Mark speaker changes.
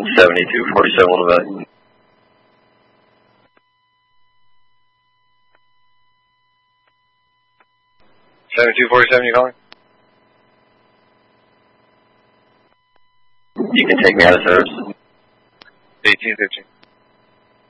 Speaker 1: 7247 Little Valley. 7247, you calling? You can take me out of service. 1815.